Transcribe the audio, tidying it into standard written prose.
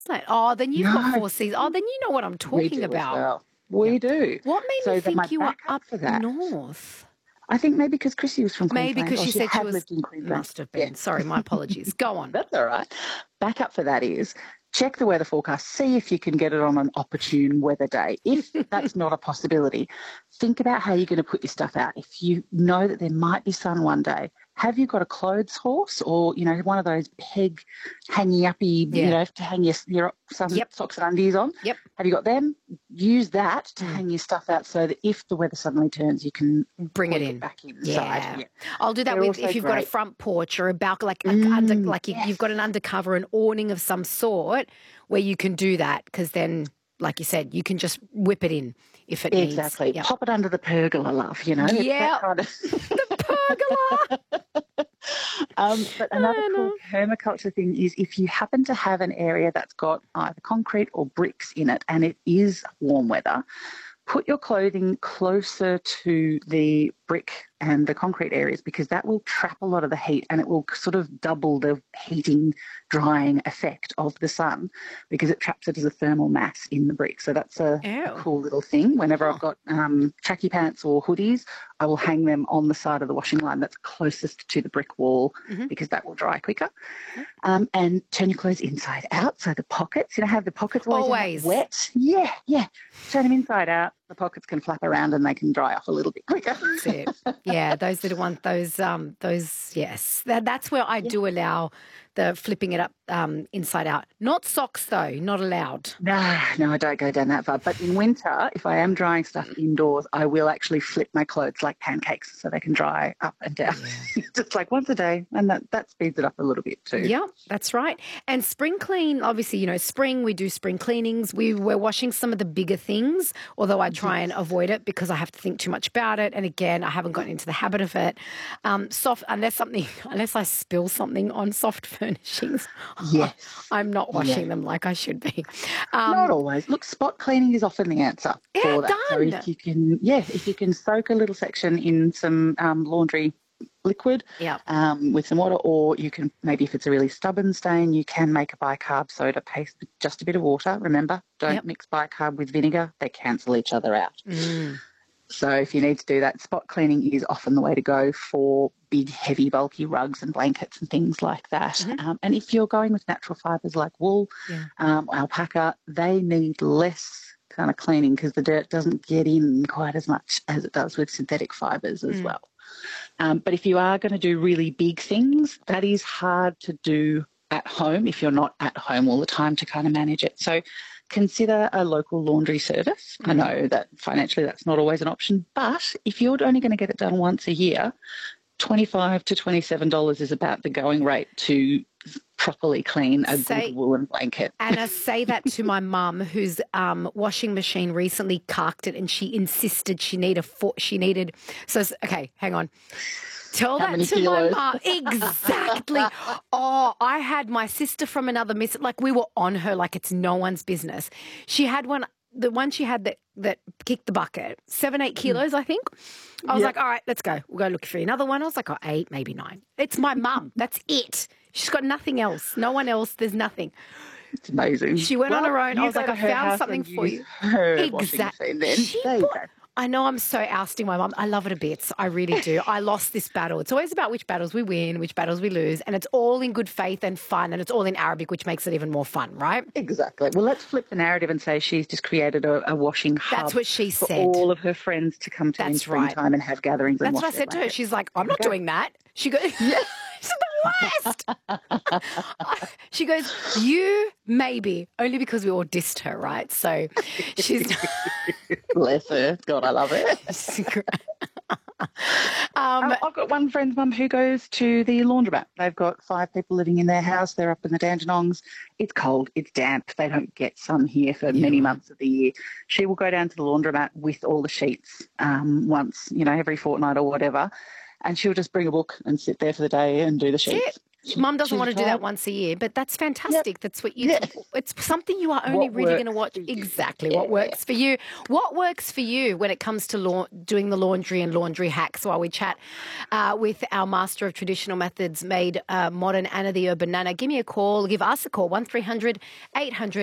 Like, oh, then you've got No, four seasons. Oh, then you know what I'm we talking do as about. well. Yeah. We do. What made me So then my think you were backup up for that, north? I think maybe because Chrissy was from Maybe Queensland, because or she she said she had was, lived in Queensland. must have Yeah, been. Sorry, my apologies. Go on. that's all right. Backup for that is check the weather forecast, see if you can get it on an opportune weather day. If that's not a possibility, think about how you're going to put your stuff out. If you know that there might be sun one day, have you got a clothes horse or, one of those peg hangy uppy, Yeah. to hang your some Yep. socks and undies on? Yep. Have you got them? Use that to hang your stuff out so that if the weather suddenly turns, you can Bring it plonk it in. back inside. Yeah. Yeah. I'll do that They're with also if you've got a great. front porch or a balcony, you've got Yes. an undercover, an awning of some sort where you can do that because then, like you said, you can just whip it in if it needs. Exactly. Yep. Pop it under the pergola, love, It's that Yeah. kind of. The pergola. But another I cool know. permaculture thing is if you happen to have an area that's got either concrete or bricks in it and it is warm weather, put your clothing closer to the brick and the concrete areas because that will trap a lot of the heat and it will sort of double the heating, drying effect of the sun because it traps it as a thermal mass in the brick. So that's a Ew. cool little thing. Whenever Huh. I've got tracky pants or hoodies, I will hang them on the side of the washing line that's closest to the brick wall because that will dry quicker. And turn your clothes inside out. So the pockets, have the pockets always Always. wet. Yeah, yeah. Turn them inside out. The pockets can flap around and they can dry off a little bit quicker. That's it. Yeah, those little ones, those, yes. That's where I do allow the flipping it up inside out. Not socks, though, not allowed. No, I don't go down that far. But in winter, if I am drying stuff indoors, I will actually flip my clothes like pancakes so they can dry up and down. Yeah. Just like once a day. And that speeds it up a little bit too. Yeah, that's right. And spring clean, obviously, spring, we do spring cleanings. We're washing some of the bigger things, although I try and avoid it because I have to think too much about it. And again, I haven't gotten into the habit of it. Unless I spill something on soft furnishings, Yes. I'm not washing them like I should be. Not always. Look, spot cleaning is often the answer for that. Done. So if you can soak a little section in some laundry liquid with some water, or you can maybe if it's a really stubborn stain, you can make a bicarb soda paste with just a bit of water. Remember, don't mix bicarb with vinegar; they cancel each other out. So if you need to do that, spot cleaning is often the way to go for big, heavy, bulky rugs and blankets and things like that. And if you're going with natural fibres like wool, alpaca, they need less kind of cleaning because the dirt doesn't get in quite as much as it does with synthetic fibres as well. But if you are going to do really big things, that is hard to do at home if you're not at home all the time to kind of manage it. So consider a local laundry service. I know that financially that's not always an option, but if you're only going to get it done once a year, $25 to $27 is about the going rate to properly clean a good woolen blanket. And I say that to my mum, whose washing machine recently carked it, and she insisted she needed. So okay, hang on. Tell How that many to kilos? my mum. Exactly. Oh, I had my sister from another miss. Like we were on her like it's no one's business. She had one. The one she had that kicked the bucket, 7-8 kilos, I think. I was like, all right, let's go. We'll go look for another one. I was like, 8, maybe 9. It's my mum. That's it. She's got nothing else. No one else. There's nothing. It's amazing. She went on her own. I was like, I found something for you. Exactly. I know I'm so ousting my mum. I love it a bit. I really do. I lost this battle. It's always about which battles we win, which battles we lose, and it's all in good faith and fun, and it's all in Arabic, which makes it even more fun, right? Exactly. Well, let's flip the narrative and say she's just created a washing hub. That's what she for said. all of her friends to come to in springtime and have gatherings. That's and what I said to her. She's like, I'm not doing that. She goes, she's the worst. She goes, you maybe, only because we all dissed her, right? So she's bless her. God, I love it. I've got one friend's mum who goes to the laundromat. They've got 5 people living in their house. They're up in the Dandenongs. It's cold. It's damp. They don't get sun here for many months of the year. She will go down to the laundromat with all the sheets once, every fortnight or whatever, and she'll just bring a book and sit there for the day and do the sheets. Mum doesn't want to do that retired. once a year, but that's fantastic. That's what you. Yeah. It's something you are only What really going to works watch. for you. Exactly Yeah. what works for you. What works for you when it comes to doing the laundry and laundry hacks? While we chat with our master of traditional methods made modern, Anna the Urban Nana. Give me a call. Give us a call. 1300 800